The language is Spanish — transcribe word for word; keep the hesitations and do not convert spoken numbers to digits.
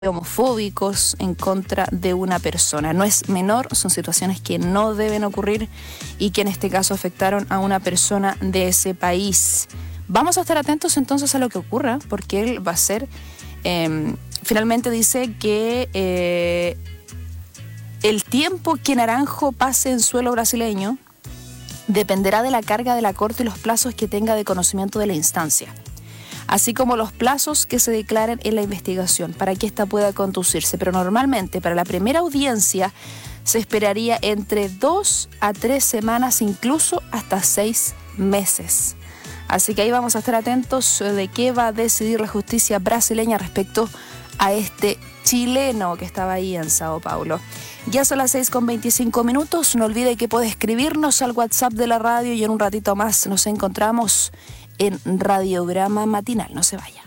homofóbicos en contra de una persona. No es menor, son situaciones que no deben ocurrir y que en este caso afectaron a una persona de ese país. Vamos a estar atentos entonces a lo que ocurra, porque él va a ser, eh, finalmente dice que eh, el tiempo que Naranjo pase en suelo brasileño dependerá de la carga de la Corte y los plazos que tenga de conocimiento de la instancia, así como los plazos que se declaren en la investigación para que ésta pueda conducirse. Pero normalmente para la primera audiencia se esperaría entre dos a tres semanas, incluso hasta seis meses. Así que ahí vamos a estar atentos de qué va a decidir la justicia brasileña respecto a este chileno que estaba ahí en Sao Paulo. Ya son las seis con veinticinco minutos. No olvide que puede escribirnos al WhatsApp de la radio y en un ratito más nos encontramos en Radiograma Matinal. No se vaya.